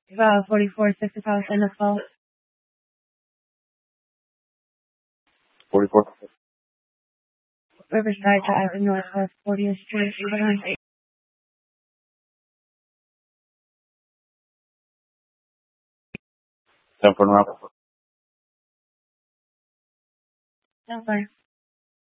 44 South NFL. 44. Riverside Drive, Northwest 40th Street, 8. Temple Rock. No, sorry.